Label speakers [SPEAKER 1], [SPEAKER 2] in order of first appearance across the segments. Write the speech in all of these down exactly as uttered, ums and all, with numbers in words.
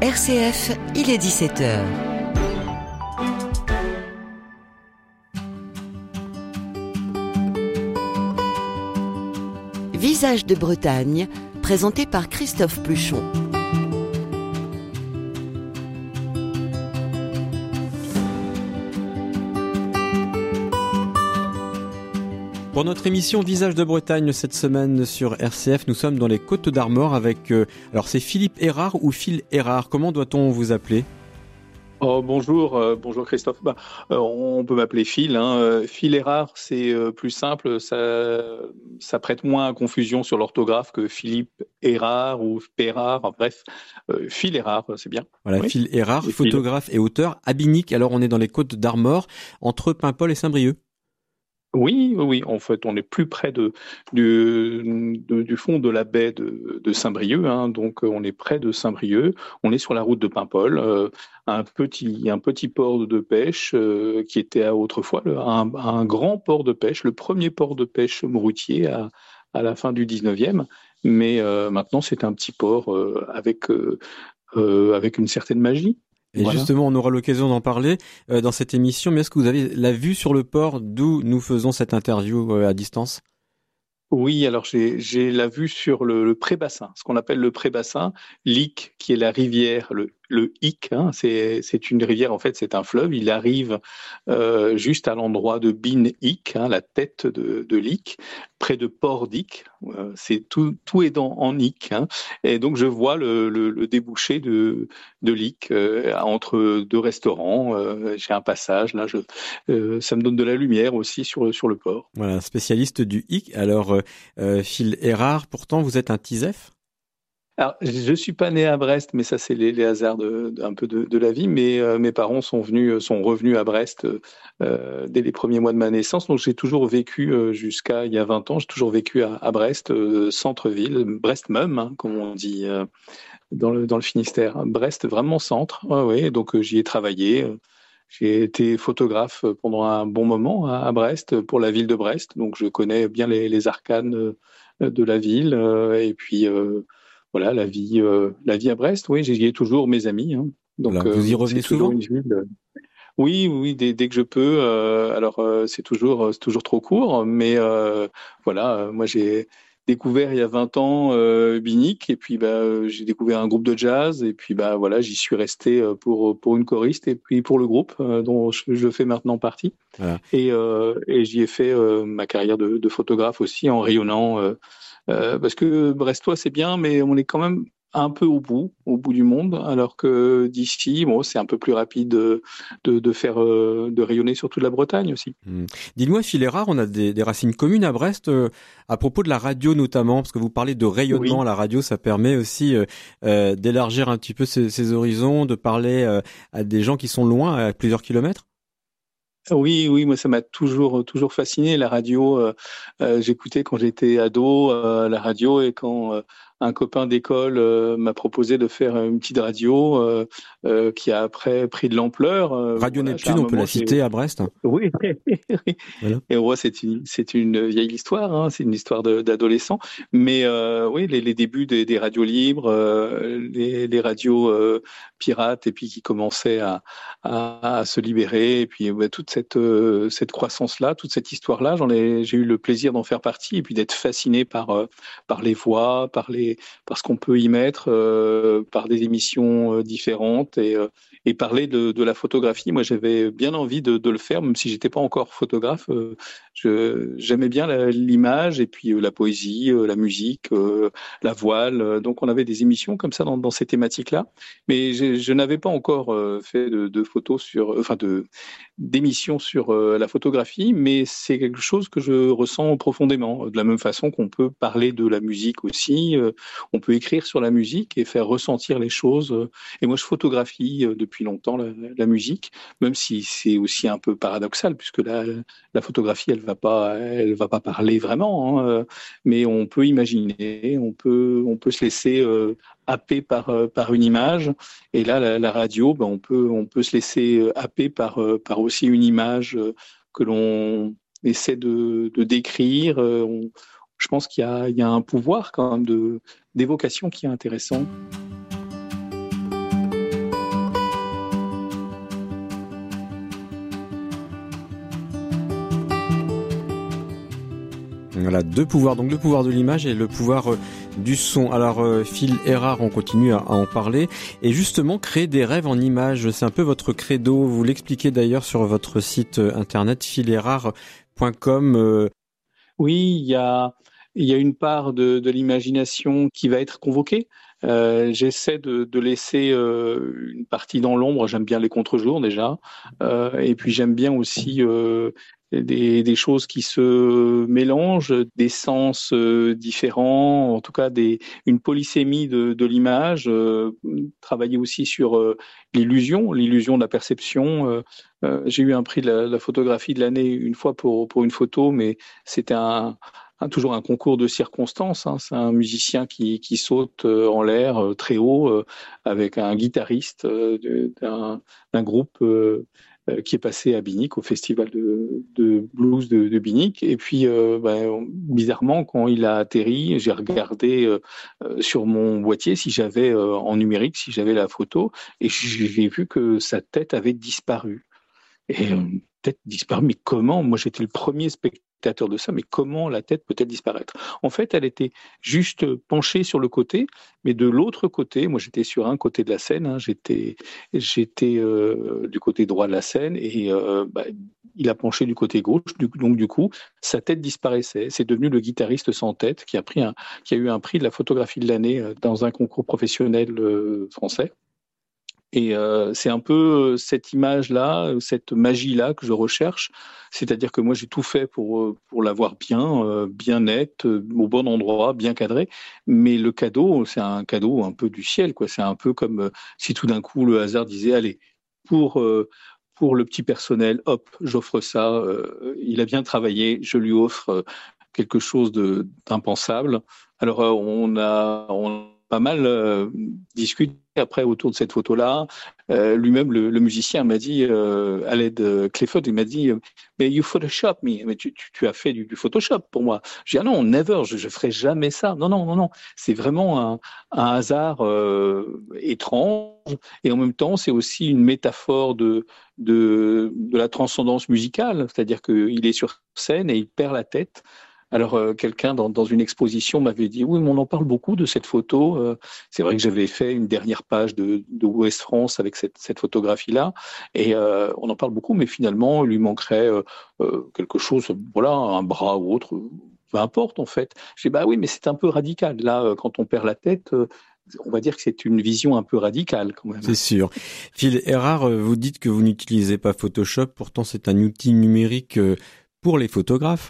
[SPEAKER 1] R C F, il est dix-sept heures. Visage de Bretagne, présenté par Christophe Pluchon.
[SPEAKER 2] Pour notre émission Visage de Bretagne cette semaine sur R C F, nous sommes dans les Côtes d'Armor avec, euh, alors c'est Philippe Erard ou Phil Erard, comment doit-on vous appeler ?
[SPEAKER 3] Oh, bonjour, euh, bonjour Christophe. Bah, euh, on peut m'appeler Phil. Hein. Euh, Phil Erard, c'est euh, plus simple, ça, ça prête moins à confusion sur l'orthographe que Philippe Erard ou Pérard. Enfin, bref, euh, Phil Erard, c'est bien.
[SPEAKER 2] Voilà,
[SPEAKER 3] oui.
[SPEAKER 2] Phil Erard,
[SPEAKER 3] et
[SPEAKER 2] photographe Phil. Et auteur à Binic. Alors on est dans les Côtes d'Armor, entre Paimpol et Saint-Brieuc.
[SPEAKER 3] Oui, oui, en fait, on est plus près de, du, de, du fond de la baie de, de Saint-Brieuc, hein, donc on est près de Saint-Brieuc, on est sur la route de Paimpol, euh, un petit, un petit port de pêche euh, qui était autrefois un, un grand port de pêche, le premier port de pêche routier à, à la fin du dix-neuvième, mais euh, maintenant c'est un petit port euh, avec, euh, euh, avec une certaine magie.
[SPEAKER 2] Et voilà. Justement, on aura l'occasion d'en parler euh, dans cette émission, mais est-ce que vous avez la vue sur le port d'où nous faisons cette interview euh, à distance ?
[SPEAKER 3] Oui, alors j'ai, j'ai la vue sur le, le pré-bassin, ce qu'on appelle le pré-bassin, l'Ic, qui est la rivière, le, le Ic, hein, c'est, c'est une rivière, en fait, c'est un fleuve, il arrive euh, juste à l'endroit de Bin-Ic, hein, la tête de, de l'Ic, près de Port-d'Ic, euh, c'est tout, tout est dans, en Ic, hein, et donc je vois le, le, le débouché de, de l'Ic euh, entre deux restaurants, euh, j'ai un passage, là, je, euh, ça me donne de la lumière aussi sur, sur le port.
[SPEAKER 2] Voilà, spécialiste du Ic, alors euh, Phil Erard, pourtant vous êtes un Tisef ?
[SPEAKER 3] Alors, je suis pas né à Brest, mais ça c'est les, les hasards de, de, un peu de, de la vie. Mais euh, mes parents sont venus, sont revenus à Brest euh, dès les premiers mois de ma naissance. Donc j'ai toujours vécu euh, jusqu'à il y a vingt ans. J'ai toujours vécu à, à Brest, euh, centre-ville, Brest-Meum, hein, comme on dit euh, dans le dans le Finistère. Brest, vraiment centre. Ouais, ouais. Donc euh, j'y ai travaillé. J'ai été photographe pendant un bon moment à, à Brest pour la ville de Brest. Donc je connais bien les, les arcanes de la ville euh, et puis. Euh, Voilà, la vie, euh, la vie à Brest, oui, j'y ai toujours mes amis. Hein. Donc,
[SPEAKER 2] voilà, vous y revenez
[SPEAKER 3] c'est toujours
[SPEAKER 2] souvent
[SPEAKER 3] une ville. Euh... Oui, oui, dès, dès que je peux. Euh, alors, euh, c'est toujours, c'est toujours trop court, mais euh, voilà, euh, moi j'ai découvert il y a vingt ans euh, Binic, et puis bah, j'ai découvert un groupe de jazz, et puis bah voilà, j'y suis resté pour pour une choriste, et puis pour le groupe euh, dont je, je fais maintenant partie.
[SPEAKER 2] Voilà.
[SPEAKER 3] Et, euh, et j'y ai fait euh, ma carrière de, de photographe aussi en rayonnant. Euh, Euh, parce que Brestois c'est bien, mais on est quand même un peu au bout, au bout du monde, alors que d'ici, bon, c'est un peu plus rapide de, de, de faire, euh, de rayonner sur toute la Bretagne aussi.
[SPEAKER 2] Mmh. Dites-moi, Phil Erard, on a des, des racines communes à Brest, euh, à propos de la radio notamment, parce que vous parlez de rayonnement, oui. La radio, ça permet aussi euh, euh, d'élargir un petit peu ses, ses horizons, de parler euh, à des gens qui sont loin, à plusieurs kilomètres.
[SPEAKER 3] Oui, oui, moi ça m'a toujours toujours fasciné la radio. Euh, euh, j'écoutais quand j'étais ado euh, la radio et quand euh, un copain d'école euh, m'a proposé de faire une petite radio euh, euh, qui a après pris de l'ampleur. Euh,
[SPEAKER 2] Radio
[SPEAKER 3] voilà,
[SPEAKER 2] Neptune, on peut la citer à Brest.
[SPEAKER 3] Oui.
[SPEAKER 2] Voilà.
[SPEAKER 3] Et ouais, c'est une c'est une vieille histoire, hein, c'est une histoire de, d'adolescent. Mais euh, oui, les, les débuts des, des radios libres, euh, les, les radios euh, pirates, et puis qui commençaient à, à, à se libérer, et puis bah, toute cette euh, cette croissance là, toute cette histoire là, j'en ai j'ai eu le plaisir d'en faire partie, et puis d'être fasciné par euh, par les voix, par les par ce qu'on peut y mettre, euh, par des émissions euh, différentes et euh, et parler de, de la photographie. Moi, j'avais bien envie de, de le faire, même si j'étais pas encore photographe. Euh, je, j'aimais bien la, l'image et puis euh, la poésie, euh, la musique, euh, la voile. Euh, donc, on avait des émissions comme ça dans, dans ces thématiques-là. Mais je, je n'avais pas encore euh, fait de, de photos sur, euh, enfin, de d'émissions sur euh, la photographie, mais c'est quelque chose que je ressens profondément. De la même façon qu'on peut parler de la musique aussi, euh, on peut écrire sur la musique et faire ressentir les choses. Et moi, je photographie euh, depuis longtemps la, la musique, même si c'est aussi un peu paradoxal, puisque la, la photographie, elle va pas, elle va pas parler vraiment, hein, mais on peut imaginer, on peut, on peut se laisser euh, happer par par une image. Et là, la, la radio, ben, on peut on peut se laisser happer par par aussi une image que l'on essaie de, de décrire. On, je pense qu'il y a il y a un pouvoir quand même de d'évocation qui est intéressant.
[SPEAKER 2] Voilà, deux pouvoirs, donc le pouvoir de l'image et le pouvoir euh, du son. Alors euh, Phil Erard, on continue à, à en parler, et justement créer des rêves en images, c'est un peu votre credo, vous l'expliquez d'ailleurs sur votre site internet phil erard point com. Euh...
[SPEAKER 3] Oui, il y a, il y a une part de, de l'imagination qui va être convoquée. Euh, j'essaie de, de laisser euh, une partie dans l'ombre. J'aime bien les contre-jours déjà, euh, et puis j'aime bien aussi euh, des, des choses qui se mélangent, des sens euh, différents, en tout cas des, une polysémie de, de l'image. Euh, travailler aussi sur euh, l'illusion, l'illusion de la perception. Euh, euh, j'ai eu un prix de la, la photographie de l'année une fois pour pour une photo, mais c'était un Hein, toujours un concours de circonstances. Hein. C'est un musicien qui, qui saute euh, en l'air euh, très haut euh, avec un guitariste euh, de, d'un, d'un groupe euh, euh, qui est passé à Binic, au festival de, de blues de, de Binic. Et puis, euh, ben, bizarrement, quand il a atterri, j'ai regardé euh, euh, sur mon boîtier si j'avais euh, en numérique, si j'avais la photo, et j'ai vu que sa tête avait disparu. Et euh, tête disparue, mais comment? Moi, j'étais le premier spectateur de ça, mais comment la tête peut-elle disparaître? En fait, elle était juste penchée sur le côté, mais de l'autre côté, moi j'étais sur un côté de la scène, hein, j'étais, j'étais euh, du côté droit de la scène, et euh, bah, il a penché du côté gauche, du, donc du coup, sa tête disparaissait. C'est devenu le guitariste sans tête qui a pris un, qui a eu un prix de la photographie de l'année euh, dans un concours professionnel euh, français. Et euh, c'est un peu cette image-là, cette magie-là que je recherche. C'est-à-dire que moi, j'ai tout fait pour pour l'avoir bien, euh, bien net, euh, au bon endroit, bien cadré. Mais le cadeau, c'est un cadeau un peu du ciel, quoi. C'est un peu comme euh, si tout d'un coup le hasard disait, allez, pour euh, pour le petit personnel, hop, j'offre ça. Euh, il a bien travaillé, je lui offre euh, quelque chose de d'impensable. Alors euh, on a on a pas mal euh, discuté après autour de cette photo-là. Euh, lui-même, le, le musicien m'a dit, euh, à l'aide de Clifford, il m'a dit, mais you Photoshop me, mais tu, tu, tu as fait du, du Photoshop pour moi. J'ai dit, ah non, never, je, je ferai jamais ça. Non, non, non, non. C'est vraiment un, un hasard euh, étrange, et en même temps, c'est aussi une métaphore de de, de la transcendance musicale, c'est-à-dire qu'il est sur scène et il perd la tête. Alors, euh, quelqu'un dans, dans une exposition m'avait dit, oui, mais on en parle beaucoup de cette photo. Euh, c'est vrai que j'avais fait une dernière page de, de Ouest France avec cette, cette photographie-là, et euh, on en parle beaucoup, mais finalement, il lui manquerait euh, euh, quelque chose, voilà, un bras ou autre, peu importe en fait. J'ai dit, bah oui, mais c'est un peu radical. Là, euh, quand on perd la tête, euh, on va dire que c'est une vision un peu radicale quand même.
[SPEAKER 2] C'est sûr. Phil Erard, vous dites que vous n'utilisez pas Photoshop, pourtant c'est un outil numérique pour les photographes.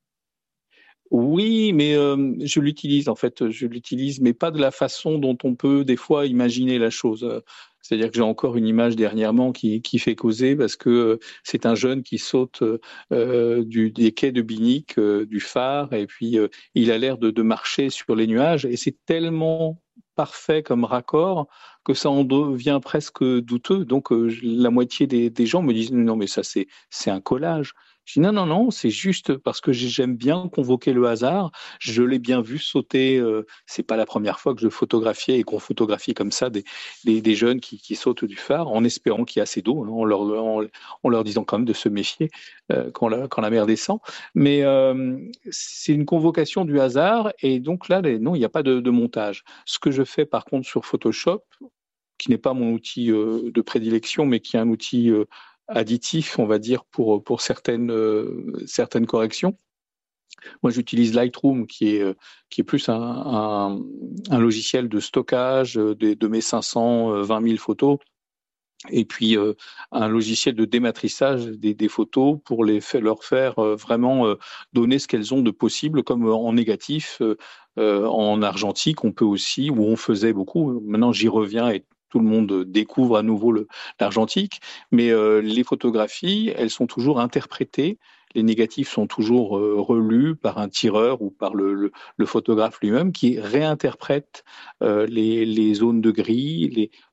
[SPEAKER 3] Oui, mais euh, je l'utilise en fait, je l'utilise, mais pas de la façon dont on peut des fois imaginer la chose. C'est-à-dire que j'ai encore une image dernièrement qui, qui fait causer parce que euh, c'est un jeune qui saute euh, du, des quais de Binic, euh, du phare, et puis euh, il a l'air de, de marcher sur les nuages, et c'est tellement parfait comme raccord que ça en devient presque douteux. Donc euh, la moitié des, des gens me disent non mais ça c'est c'est un collage. Je dis non, non, non, c'est juste parce que j'aime bien convoquer le hasard. Je l'ai bien vu sauter. Euh, c'est pas la première fois que je photographiais et qu'on photographie comme ça des, des, des jeunes qui, qui sautent du phare en espérant qu'il y a assez d'eau, hein, en, leur, en, en leur disant quand même de se méfier euh, quand, la, quand la mer descend. Mais euh, c'est une convocation du hasard, et donc là, les, non, il n'y a pas de, de montage. Ce que je fais par contre sur Photoshop, qui n'est pas mon outil euh, de prédilection, mais qui est un outil euh, additif, on va dire, pour pour certaines euh, certaines corrections. Moi, j'utilise Lightroom, qui est euh, qui est plus un, un, un logiciel de stockage de, de mes cinq cent vingt mille photos, et puis euh, un logiciel de dématrissage des, des photos pour les faire, leur faire euh, vraiment euh, donner ce qu'elles ont de possible, comme en négatif, euh, euh, en argentique, on peut aussi, ou on faisait beaucoup. Maintenant, j'y reviens et tout le monde découvre à nouveau le, l'argentique, mais euh, les photographies, elles sont toujours interprétées, les négatifs sont toujours euh, relus par un tireur ou par le, le, le photographe lui-même qui réinterprète euh, les, les zones de gris, les,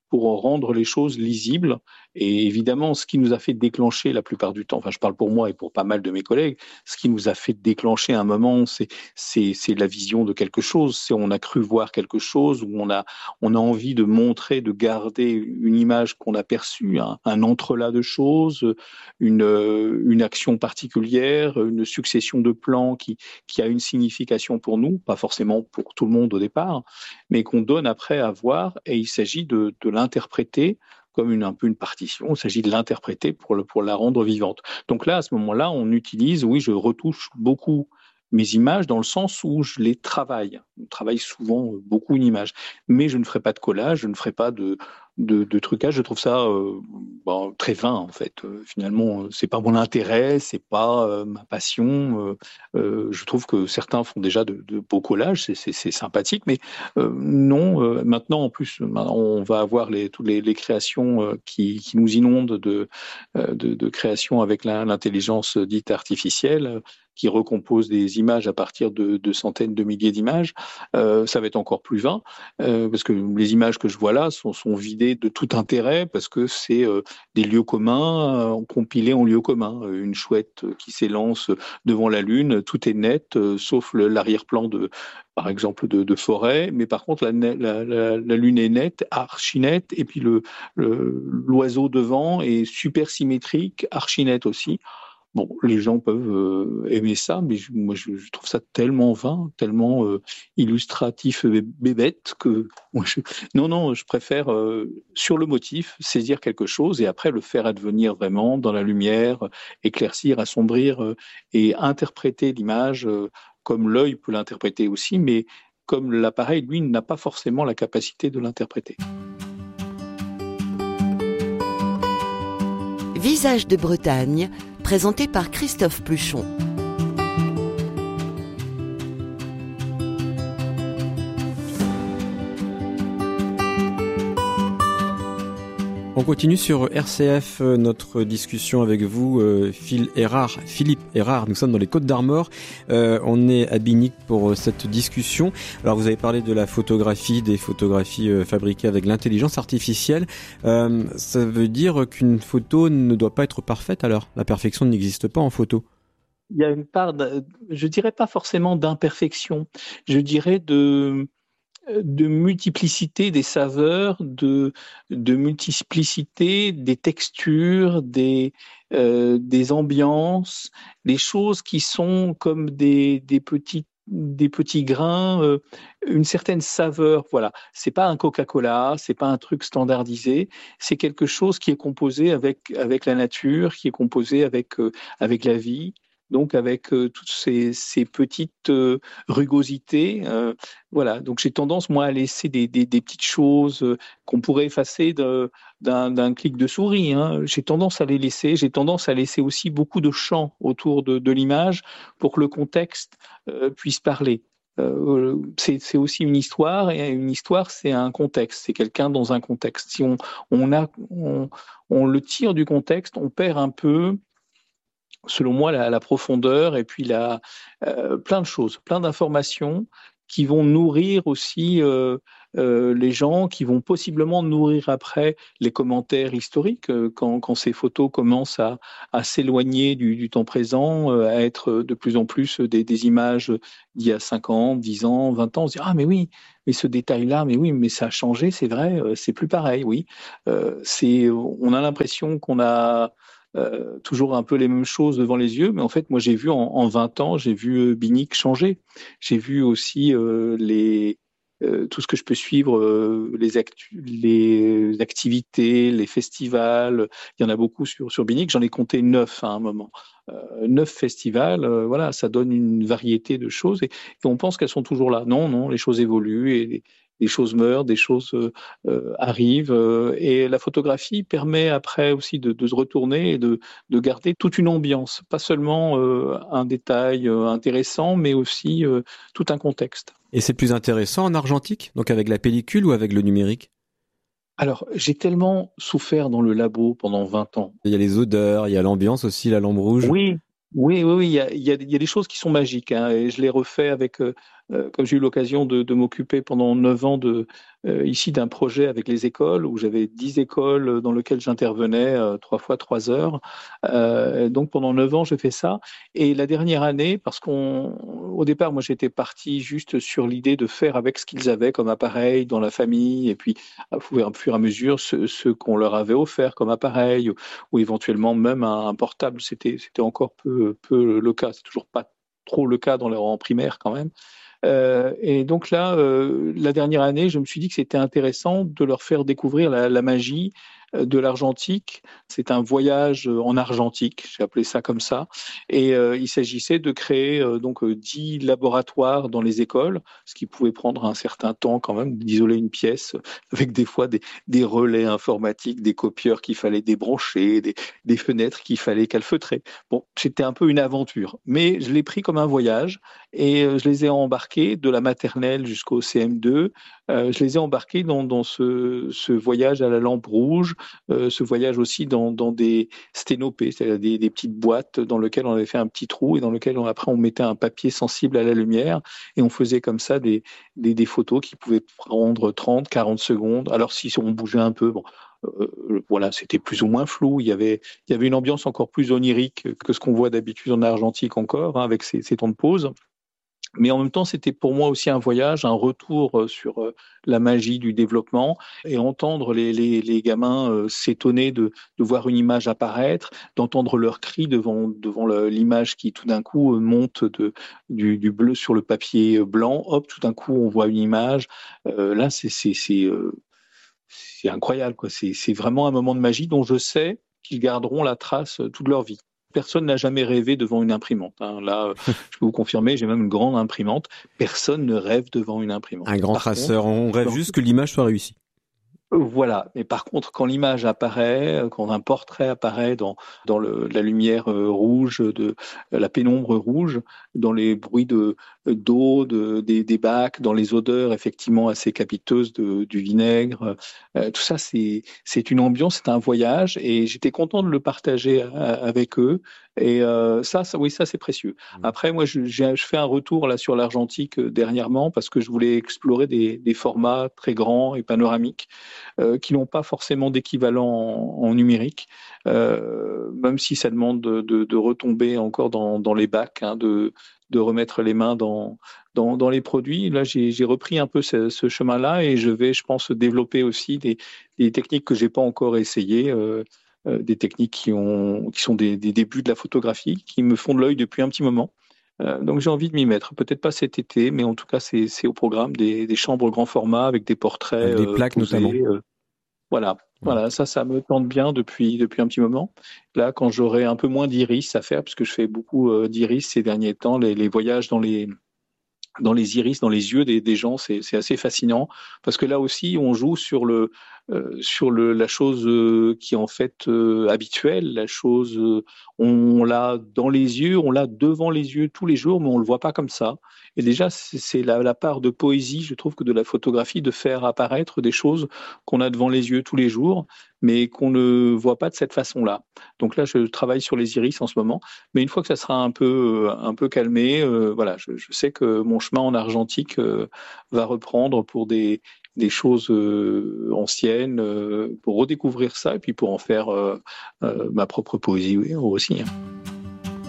[SPEAKER 3] pour rendre les choses lisibles. Et évidemment, ce qui nous a fait déclencher la plupart du temps, enfin je parle pour moi et pour pas mal de mes collègues, ce qui nous a fait déclencher un moment, c'est, c'est, c'est la vision de quelque chose. C'est on a cru voir quelque chose, où on a, on a envie de montrer, de garder une image qu'on a perçue, hein, un entrelac de choses, une, une action particulière, une succession de plans qui, qui a une signification pour nous, pas forcément pour tout le monde au départ, mais qu'on donne après à voir, et il s'agit de, de l'interpréter comme une, un peu une partition, il s'agit de l'interpréter pour, le, pour la rendre vivante. Donc là, à ce moment-là, on utilise, oui, je retouche beaucoup mes images dans le sens où je les travaille. Je travaille souvent beaucoup une image, mais je ne ferai pas de collage, je ne ferai pas de, de, de trucage. Je trouve ça euh, bon, très vain en fait. Euh, finalement, c'est pas mon intérêt, c'est pas euh, ma passion. Euh, euh, je trouve que certains font déjà de, de beaux collages, c'est, c'est, c'est sympathique, mais euh, non. Euh, maintenant, en plus, on va avoir les, toutes les, les créations euh, qui, qui nous inondent de, euh, de, de créations avec la, l'intelligence dite artificielle, qui recompose des images à partir de, de centaines de milliers d'images, euh, ça va être encore plus vain, euh, parce que les images que je vois là sont, sont vidées de tout intérêt, parce que c'est euh, des lieux communs euh, compilés en lieux communs. Une chouette qui s'élance devant la Lune, tout est net, euh, sauf le, l'arrière-plan de, par exemple, de, de forêt, mais par contre, la, la, la, la Lune est nette, archi nette, et puis le, le, l'oiseau devant est super symétrique, archi net aussi. Bon, les gens peuvent euh, aimer ça, mais je, moi je, je trouve ça tellement vain, tellement euh, illustratif et bébête que moi je, non non, je préfère euh, sur le motif saisir quelque chose et après le faire advenir vraiment dans la lumière, éclaircir, assombrir euh, et interpréter l'image euh, comme l'œil peut l'interpréter aussi, mais comme l'appareil lui n'a pas forcément la capacité de l'interpréter.
[SPEAKER 1] Visage de Bretagne, présenté par Christophe Pluchon.
[SPEAKER 2] On continue sur R C F euh, notre discussion avec vous, euh, Phil Erard, Philippe Erard. Nous sommes dans les Côtes-d'Armor. Euh, on est à Binic pour euh, cette discussion. Alors, vous avez parlé de la photographie, des photographies euh, fabriquées avec l'intelligence artificielle. Euh, ça veut dire qu'une photo ne doit pas être parfaite. Alors, la perfection n'existe pas en photo.
[SPEAKER 3] Il y a une part, de, je dirais pas forcément d'imperfection. Je dirais de de multiplicité des saveurs, de, de multiplicité des textures, des, euh, des ambiances, des choses qui sont comme des, des petits des petits grains, euh, une certaine saveur. Voilà, c'est pas un Coca-Cola, c'est pas un truc standardisé, c'est quelque chose qui est composé avec avec la nature, qui est composé avec euh, avec la vie. Donc avec euh, toutes ces, ces petites euh, rugosités, euh, voilà. Donc j'ai tendance moi à laisser des, des, des petites choses euh, qu'on pourrait effacer de, d'un, d'un clic de souris. Hein. J'ai tendance à les laisser. J'ai tendance à laisser aussi beaucoup de champs autour de, de l'image pour que le contexte euh, puisse parler. Euh, c'est, c'est aussi une histoire et une histoire c'est un contexte. C'est quelqu'un dans un contexte. Si on, on a, on, on le tire du contexte, on perd un peu. Selon moi, la, la profondeur et puis la, euh, plein de choses, plein d'informations qui vont nourrir aussi euh, euh, les gens, qui vont possiblement nourrir après les commentaires historiques euh, quand, quand ces photos commencent à, à s'éloigner du, du temps présent, euh, à être de plus en plus des, des images d'il y a cinq ans, dix ans, vingt ans. On se dit « Ah mais oui, mais ce détail-là, mais oui, mais ça a changé, c'est vrai, euh, c'est plus pareil, oui. Euh, c'est, on a l'impression qu'on a... Euh, toujours un peu les mêmes choses devant les yeux, mais en fait, moi, j'ai vu en, en vingt ans, j'ai vu euh, Binic changer. J'ai vu aussi euh, les, euh, tout ce que je peux suivre, euh, les, actu- les activités, les festivals. Il y en a beaucoup sur, sur Binic. J'en ai compté neuf à un moment. Euh, neuf festivals, euh, voilà, ça donne une variété de choses et, et on pense qu'elles sont toujours là. Non, non, les choses évoluent et les, des choses meurent, des choses euh, arrivent. Euh, et la photographie permet après aussi de, de se retourner et de, de garder toute une ambiance, pas seulement euh, un détail euh, intéressant, mais aussi euh, tout un contexte.
[SPEAKER 2] Et c'est plus intéressant en argentique, donc avec la pellicule ou avec le numérique ?
[SPEAKER 3] Alors, j'ai tellement souffert dans le labo pendant vingt ans.
[SPEAKER 2] Il y a les odeurs, il y a l'ambiance aussi, la lampe rouge.
[SPEAKER 3] Oui, Oui, oui, oui, il y a, il y a, il y a des choses qui sont magiques, hein, et je l'ai refait avec, euh, euh, comme j'ai eu l'occasion de, de m'occuper pendant neuf ans de, euh, ici d'un projet avec les écoles, où j'avais dix écoles dans lesquelles j'intervenais euh, trois fois trois heures. Euh, donc pendant neuf ans, j'ai fait ça. Et la dernière année, parce qu'on, au départ, moi j'étais parti juste sur l'idée de faire avec ce qu'ils avaient comme appareil dans la famille, et puis à fur au fur et à mesure ce, ce qu'on leur avait offert comme appareil, ou, ou éventuellement même un, un portable, c'était, c'était encore peu, peu le cas. C'est toujours pas trop le cas dans leur en primaire quand même. Euh, et donc là, euh, la dernière année, je me suis dit que c'était intéressant de leur faire découvrir la, la magie euh, de l'argentique. C'est un voyage euh, en argentique, j'ai appelé ça comme ça. Et euh, il s'agissait de créer euh, donc euh, dix laboratoires dans les écoles, ce qui pouvait prendre un certain temps quand même d'isoler une pièce euh, avec des fois des, des relais informatiques, des copieurs qu'il fallait débrancher, des, des fenêtres qu'il fallait calfeutrer. Bon, c'était un peu une aventure, mais je l'ai pris comme un voyage et euh, je les ai embarqués de la maternelle jusqu'au C M deux. Euh, je les ai embarqués dans, dans ce, ce voyage à la lampe rouge, euh, ce voyage aussi dans, dans des sténopées, c'est-à-dire des, des petites boîtes dans lesquelles on avait fait un petit trou et dans lesquelles on, après on mettait un papier sensible à la lumière et on faisait comme ça des, des, des photos qui pouvaient prendre trente, quarante secondes. Alors si on bougeait un peu, bon, euh, voilà, c'était plus ou moins flou. Il y avait, il y avait une ambiance encore plus onirique que ce qu'on voit d'habitude en argentique encore, hein, avec ces, ces temps de pause. Mais en même temps, c'était pour moi aussi un voyage, un retour sur euh, la magie du développement et entendre les, les, les gamins euh, s'étonner de, de voir une image apparaître, d'entendre leurs cris devant, devant le, l'image qui tout d'un coup euh, monte de, du, du bleu sur le papier blanc. Hop, tout d'un coup, on voit une image. Euh, là, c'est, c'est, c'est, euh, c'est incroyable, quoi. C'est, c'est vraiment un moment de magie dont je sais qu'ils garderont la trace toute leur vie. Personne n'a jamais rêvé devant une imprimante, hein. Là, je peux vous confirmer, j'ai même une grande imprimante. Personne ne rêve devant une imprimante.
[SPEAKER 2] Un grand
[SPEAKER 3] Par
[SPEAKER 2] traceur,
[SPEAKER 3] contre,
[SPEAKER 2] on rêve
[SPEAKER 3] quand...
[SPEAKER 2] juste que l'image soit réussie.
[SPEAKER 3] Voilà. Mais par contre, quand l'image apparaît, quand un portrait apparaît dans, dans le, la lumière rouge, de la pénombre rouge, dans les bruits de, d'eau, de, des, des bacs, dans les odeurs effectivement assez capiteuses de, du vinaigre, euh, tout ça, c'est, c'est une ambiance, c'est un voyage et j'étais content de le partager à, avec eux. Et euh, ça, ça, oui, ça c'est précieux. Après, moi, je, j'ai, je fais un retour là sur l'argentique euh, dernièrement parce que je voulais explorer des, des formats très grands et panoramiques euh, qui n'ont pas forcément d'équivalent en, en numérique, euh, même si ça demande de, de, de retomber encore dans, dans les bacs, hein, de, de remettre les mains dans, dans, dans les produits. Là, j'ai, j'ai repris un peu ce, ce chemin-là et je vais, je pense, développer aussi des, des techniques que j'ai pas encore essayées. Euh, euh, des techniques qui, ont, qui sont des, des débuts de la photographie, qui me font de l'œil depuis un petit moment. Euh, donc j'ai envie de m'y mettre. Peut-être pas cet été, mais en tout cas c'est, c'est au programme des, des chambres grand format avec des portraits
[SPEAKER 2] Avec des
[SPEAKER 3] euh,
[SPEAKER 2] plaques notamment.
[SPEAKER 3] posés. Euh, voilà,
[SPEAKER 2] Ouais.
[SPEAKER 3] voilà, ça, ça me tente bien depuis depuis un petit moment. Là, quand j'aurai un peu moins d'iris à faire, parce que je fais beaucoup euh, d'iris ces derniers temps, les, les voyages dans les dans les iris, dans les yeux des, des gens, c'est, c'est assez fascinant parce que là aussi, on joue sur le euh, sur le la chose euh, qui est en fait euh, habituelle, la chose euh, on l'a dans les yeux, on l'a devant les yeux tous les jours, mais on le voit pas comme ça. Et déjà, c'est, c'est la, la part de poésie, je trouve, que de la photographie de faire apparaître des choses qu'on a devant les yeux tous les jours, mais qu'on ne voit pas de cette façon-là. Donc là, je travaille sur les iris en ce moment. Mais une fois que ça sera un peu, euh, un peu calmé, euh, voilà, je, je sais que mon chemin en argentique euh, va reprendre pour des, des choses euh, anciennes, euh, pour redécouvrir ça et puis pour en faire euh, euh, ma propre poésie, oui, aussi, hein.